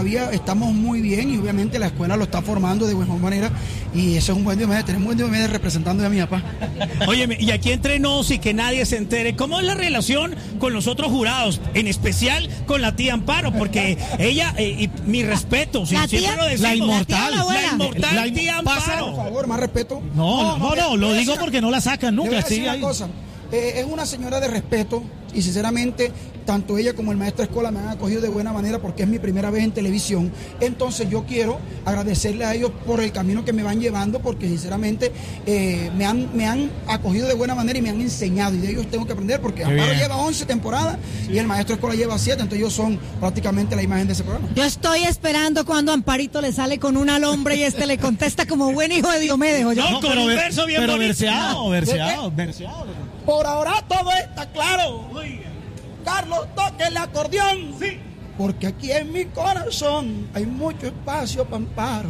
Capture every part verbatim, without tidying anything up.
todavía estamos muy bien y obviamente la escuela lo está formando de buena manera y eso es un buen Diomedes, tenemos un buen Diomedes representando a mi papá. Oye, y aquí entre nos y que nadie se entere, ¿cómo es la relación con los otros jurados? En especial con la tía Amparo, porque ella, eh, y mi respeto, si siempre tía, lo decimos. La inmortal. La, la inmortal La, tía Amparo. Por favor, más respeto. No, no, no, no, lo digo una, porque no la sacan nunca. Le voy a decir Sigue una ahí. cosa, eh, es una señora de respeto y sinceramente tanto ella como el maestro de escuela me han acogido de buena manera porque es mi primera vez en televisión. Entonces yo quiero agradecerle a ellos por el camino que me van llevando porque sinceramente eh, me, han, me han acogido de buena manera y me han enseñado y de ellos tengo que aprender porque Amparo lleva once temporadas sí. y el maestro de escuela lleva siete, entonces ellos son prácticamente la imagen de ese programa. Yo estoy esperando cuando Amparito le sale con un alombre y este le contesta como buen hijo de Diomedes. No, No, con pero, un ver, verso bien pero bonito. verseado, verseado, verseado. Por ahora todo está claro. Carlos, toque el acordeón. Sí. Porque aquí en mi corazón hay mucho espacio para Amparo.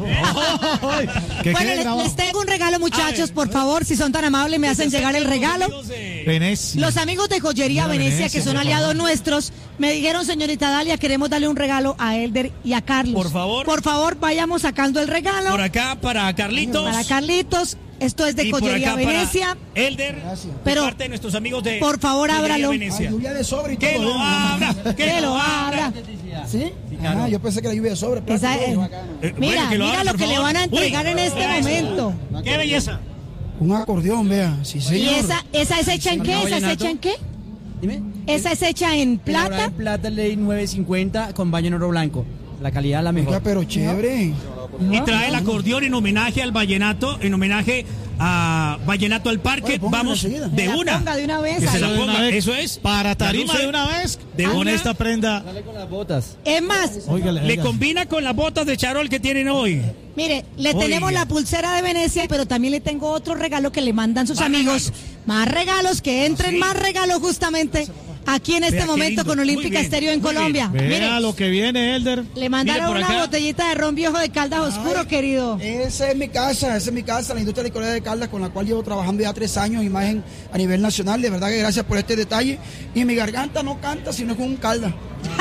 Bueno, les, les tengo un regalo, muchachos, por favor, si son tan amables, me hacen llegar el regalo. Venecia. Los amigos de Joyería Mira, Venecia, Venecia, que son por aliados favor. nuestros, me dijeron, señorita Dalia, queremos darle un regalo a Elder y a Carlos. Por favor. Por favor, vayamos sacando el regalo. Por acá para Carlitos. Para Carlitos. Esto es de y por Joyería acá Venecia. para Elder, Gracias. pero Pero, parte de nuestros amigos de por favor, Joyería ábralo. Venecia. Hay lluvia de sobre y Que todo. lo abra, que, Que lo abra. ¿Sí? Ah, yo pensé que la lluvia de sobre. Esa plástico, es- bacano. Eh, Mira, bueno, que lo mira abra, lo por que le favor. van a entregar Uy, en este mira eso. momento. Qué belleza. Un acordeón, vea. Sí, ¿Y señor. esa, esa es hecha en qué? ¿Esa es hecha en qué? Dime. ¿Esa es hecha en Elaborada plata? en plata ley nueve cincuenta con baño en oro blanco. La calidad es la mejor. Oiga, pero chévere. Y trae el acordeón en homenaje al vallenato, en homenaje a Vallenato al Parque. Oye, póngalo Vamos enseguida. de Que la una. ponga de una vez Que se ahí. la De una ponga. vez. Eso es. Para tarima La de luce una vez. de con una. esta prenda. Dale con las botas. Es más, Óigale, Le oiga. combina con las botas de charol que tienen hoy. mire, le Oiga. tenemos la pulsera de Venecia, pero también le tengo otro regalo que le mandan sus Más amigos. regalos. Más regalos, que entren ¿Sí? más regalos justamente aquí en este Vea, qué momento lindo. con Muy Olímpica bien, Estéreo en muy Colombia. Vea Mire, lo que viene, Elder. le mandaron Mire por una acá. botellita de ron viejo de Caldas Oscuro, Ay, querido. Esa es mi casa, esa es mi casa, la industria licorera de Caldas, con la cual llevo trabajando ya tres años, imagen a nivel nacional. De verdad que gracias por este detalle. Y mi garganta no canta, sino con un calda.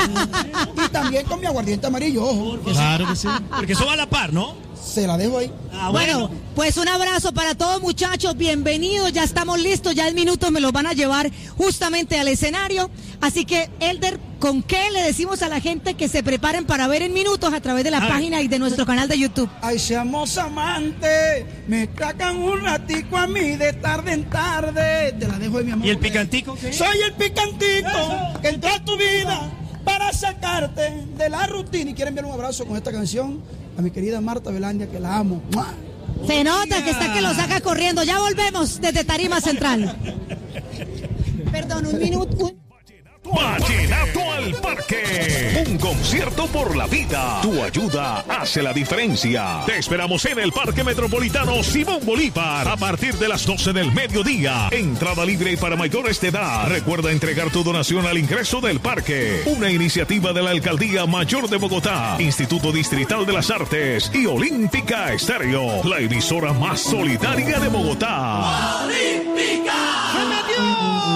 Y también con mi aguardiente amarillo, ojo. Claro que sí. Porque eso va a la par, ¿no? Se la dejo ahí. Ah, Bueno, pues un abrazo para todos, muchachos, bienvenidos, ya estamos listos, ya en minutos me los van a llevar justamente al escenario, así que Elder, ¿con qué le decimos a la gente que se preparen para ver en minutos a través de la A ver. página y de nuestro canal de YouTube? Ay, seamos amantes, me sacan un ratico a mí de tarde en tarde. Te la dejo ahí, mi amor. ¿Y el picantico qué? Soy el picantico que entró a tu vida para sacarte de la rutina. Y quiero enviar un abrazo con esta canción a mi querida Marta Velandia, que la amo. ¡Mua! Se nota que está que lo saca corriendo, ya volvemos desde Tarima Central. Perdón, un minuto. un- Vallenato al Parque. Un concierto por la vida. Tu ayuda hace la diferencia. Te esperamos en el Parque Metropolitano Simón Bolívar a partir de las doce del mediodía. Entrada libre para mayores de edad. Recuerda entregar tu donación al ingreso del parque. Una iniciativa de la Alcaldía Mayor de Bogotá, Instituto Distrital de las Artes y Olímpica Estéreo, la emisora más solidaria de Bogotá. ¡Olímpica!